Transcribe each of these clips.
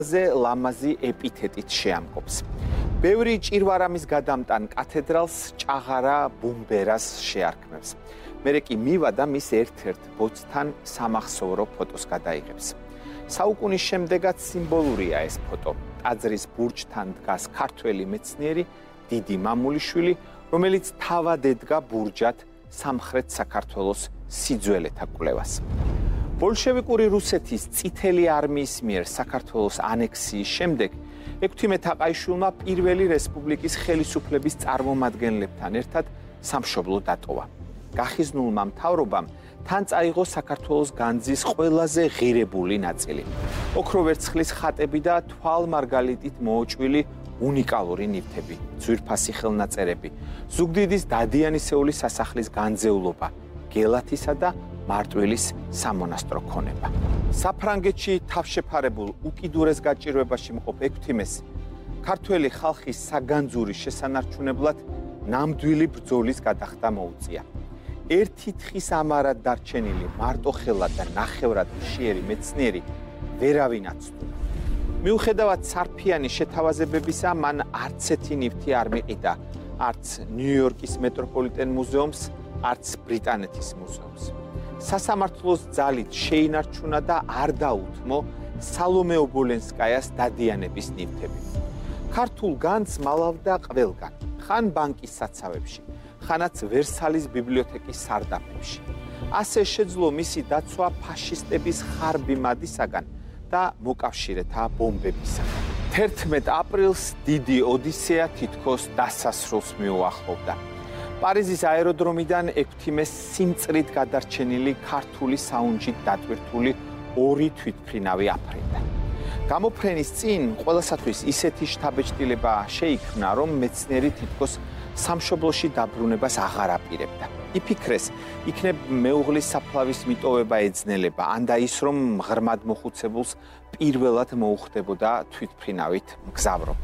ლამაზი ეპითეტით შეამკობს. ბევრი ჭირვარამის გადამტან კათედრალს ჭაღარა ბუმბერას შეარქმევს. მერე კი მივა და მის ერთ-ერთ ბოძთან სამახსოვრო ფოტოს გადაიღებს. საუკუნის შემდეგაც სიმბოლურია ეს ფოტო. ტაძრის ბურჯთან დგას ქართველი მეცნიერი დიდი მამულიშვილი, რომელიც თავად ედგა ბურჯად სამხრეთ საქართველოს სიძველეთა კვლევას. ბოლშევიკური რუსეთის წითელი არმიის მიერ საქართველოს ანექსიის შემდეგ ექვთიმე თაყაიშვილმა პირველი რესპუბლიკის ხელისუფლების წარმომადგენლებთან ერთად სამშობლო დატოვა. გახიზნულმა მთავრობამ თან წაიღო საქართველოს განძის ყველაზე ღირებული ნაწილი. ოქროვერცხლის ხატები და თვალმარგალიტით მოოჭვილი უნიკალური ნივთები, ძვირფასი ხელნაწერები, ზუგდიდის დადიანისეული სასახლის განძეულობა, გელათისა და მარტვილის სამონასტრო ქონება. საფრანგეთში თავშეფარებულ უკიდურეს გაჭირვებაში მყოფ ექვთიმეს ქართველი ხალხის საგანძური შესანარჩუნებლად ნამდვილი ბრძოლის გადახდა მოუწია. ერთი თხის ამარად დარჩენილი მარტოხელა და ნახევრად მშიერი მეცნიერი ვერავინ აცდუნა. მიუხედავად სარფიანი შეთავაზებებისა, მან არც ერთი ნივთი არ მიყიდა, არც ნიუ-იორკის მეტროპოლიტენ მუზეუმს, არც ბრიტანეთის მუზეუმს. სასამართლოს ძალით შეინარჩუნა და არ დაუთმო სალომე ობოლენსკაიას დადიანების ნივთები. ქართულ განძს მალავდა ყველგან, ხან ბანკის საცავებში, ხანაც ვერსალის ბიბლიოთეკის სარდაფებში. ასე შეძლო მისი დაცვა ფაშისტების ხარბიმადისაგან და მოკავშირეთა ბომბებისაგან. 11 აპრილს დიდი ოდისეა თითქოს დასასრულს მიუახლოვდა. პარიზის აეროდრომიდან ექვთიმეს სიმწრით გადარჩენილი ქართული საუნჯით დატვირთული ორი თვითმფრინავი აფრინდა. გამოფრენის წინ ყველასათვის ისეთი შთაბეჭდილება შეიქმნა, რომ მეცნიერი თითქოს სამშობლოში დაბრუნებას აღარ აპირებდა. იფიქრეს, იქნებ მეუღლის საფლავის მიტოვება ეძნელება, ან და ის, რომ ღრმად მოხუცებულს პირველად მოუხდებოდა თვითმფრინავით მგზავრობა.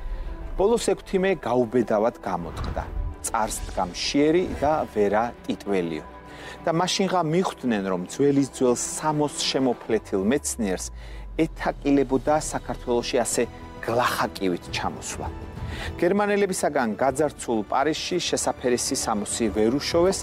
ბოლოს ექვთიმე გაუბედავად გამოწყდა. წარს დგა მშიერი და ვერა ტიტველიო. და მაშინღა მიხვდნენ, რომ ძველის ძველს სამოს შემოფლეთილ მეცნიერს ეთაკილებოდა საქართველოში ასე გლახაკივით ჩამოსვლა. გერმანელებისაგან გაძარცულ პარიზში შესაფერისი სამოსი ვერ უშოვეს